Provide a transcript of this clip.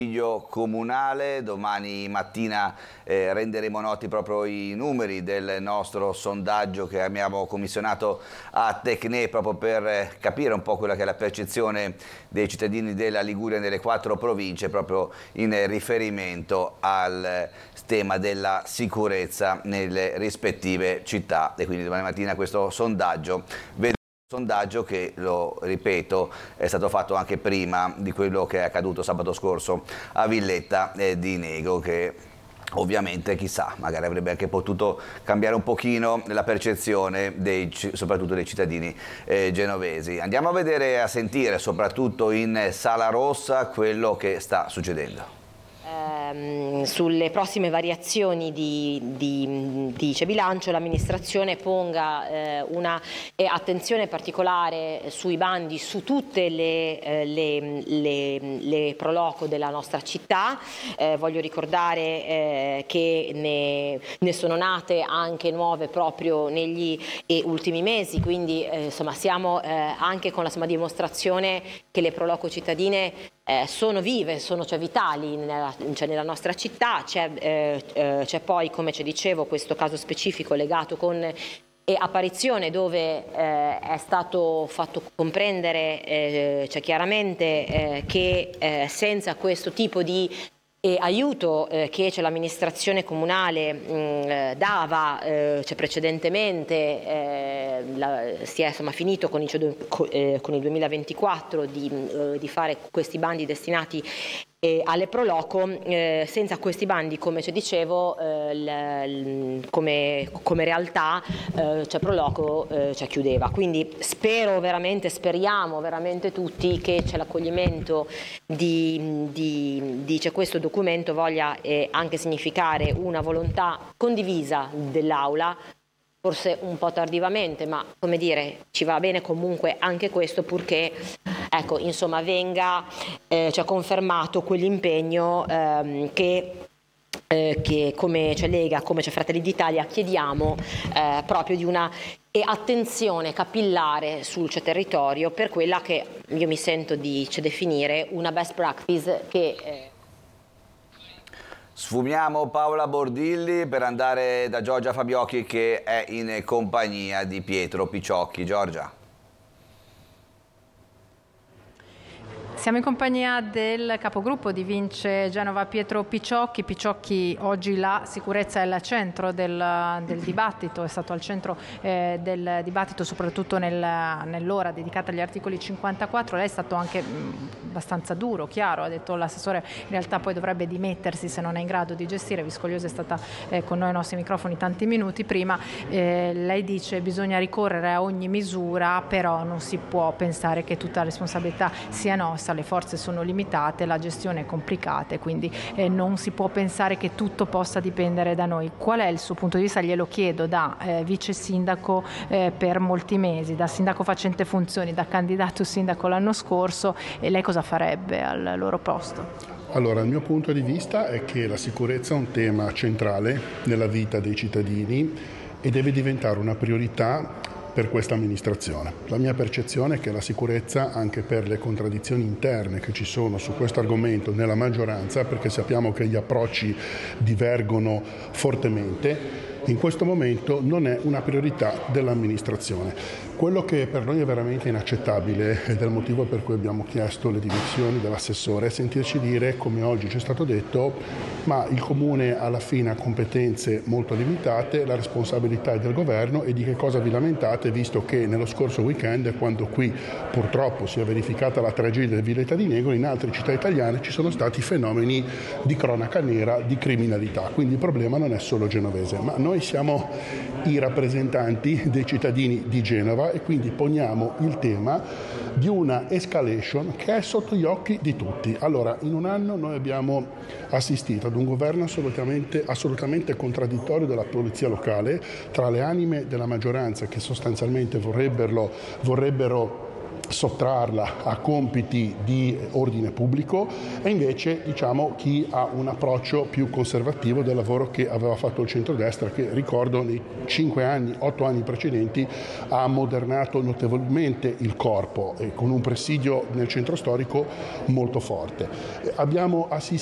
Consiglio comunale. Domani mattina renderemo noti proprio i numeri del nostro sondaggio che abbiamo commissionato a Tecne, proprio per capire un po' quella che è la percezione dei cittadini della Liguria nelle 4 province, proprio in riferimento al tema della sicurezza nelle rispettive città. E quindi domani mattina questo sondaggio che, lo ripeto, è stato fatto anche prima di quello che è accaduto sabato scorso a Villetta di Negro, che ovviamente, chissà, magari avrebbe anche potuto cambiare un pochino la percezione soprattutto dei cittadini genovesi. Andiamo a vedere e a sentire, soprattutto in Sala Rossa, quello che sta succedendo. Sulle prossime variazioni di bilancio l'amministrazione ponga una attenzione particolare sui bandi, su tutte le proloco della nostra città. Voglio ricordare che ne sono nate anche nuove proprio negli ultimi mesi, quindi insomma siamo anche con la dimostrazione che le proloco cittadine sono vive, sono vitali nella nostra città. C'è poi, come ci dicevo, questo caso specifico legato con apparizione, dove è stato fatto comprendere chiaramente che senza questo tipo di aiuto che l'amministrazione comunale dava precedentemente, si è finito con il 2024 di fare questi bandi destinati alle proloco. Senza questi bandi, come ci dicevo, come realtà proloco chiudeva. Quindi speriamo veramente tutti che l'accoglimento di questo documento voglia anche significare una volontà condivisa dell'Aula, forse un po' tardivamente, ma come dire, ci va bene comunque anche questo, purché venga confermato quell'impegno che come Lega, come Fratelli d'Italia chiediamo, proprio di una attenzione capillare sul territorio per quella che io mi sento di definire una best practice che Sfumiamo Paola Bordilli per andare da Giorgia Fabiocchi, che è in compagnia di Pietro Picciocchi. Giorgia. Siamo in compagnia del capogruppo di Vince Genova, Pietro Picciocchi. Picciocchi, oggi la sicurezza è al centro del dibattito, è stato al centro del dibattito soprattutto nell'ora dedicata agli articoli 54. Lei è stato anche abbastanza duro, chiaro, ha detto l'assessore in realtà poi dovrebbe dimettersi se non è in grado di gestire. Viscogliosa è stata con noi ai nostri microfoni tanti minuti prima. Lei dice bisogna ricorrere a ogni misura, però non si può pensare che tutta la responsabilità sia nostra. Le forze sono limitate, la gestione è complicata, quindi non si può pensare che tutto possa dipendere da noi. Qual è il suo punto di vista? Glielo chiedo da vice sindaco per molti mesi, da sindaco facente funzioni, da candidato sindaco l'anno scorso, e lei cosa farebbe al loro posto? Allora, il mio punto di vista è che la sicurezza è un tema centrale nella vita dei cittadini e deve diventare una priorità per questa amministrazione. La mia percezione è che la sicurezza, anche per le contraddizioni interne che ci sono su questo argomento nella maggioranza, perché sappiamo che gli approcci divergono fortemente, in questo momento non è una priorità dell'amministrazione. Quello che per noi è veramente inaccettabile, ed è il motivo per cui abbiamo chiesto le dimissioni dell'assessore, è sentirci dire, come oggi ci è stato detto, ma il Comune alla fine ha competenze molto limitate, la responsabilità è del governo, e di che cosa vi lamentate, visto che nello scorso weekend, quando qui purtroppo si è verificata la tragedia del Villetta di Negro, in altre città italiane ci sono stati fenomeni di cronaca nera, di criminalità. Quindi il problema non è solo genovese, ma noi siamo i rappresentanti dei cittadini di Genova e quindi poniamo il tema di una escalation che è sotto gli occhi di tutti. Allora, in un anno noi abbiamo assistito ad un governo assolutamente contraddittorio della polizia locale, tra le anime della maggioranza che sostanzialmente vorrebbero sottrarla a compiti di ordine pubblico, e invece chi ha un approccio più conservativo del lavoro che aveva fatto il centrodestra, che ricordo nei 8 anni precedenti ha ammodernato notevolmente il corpo, con un presidio nel centro storico molto forte. Abbiamo assistito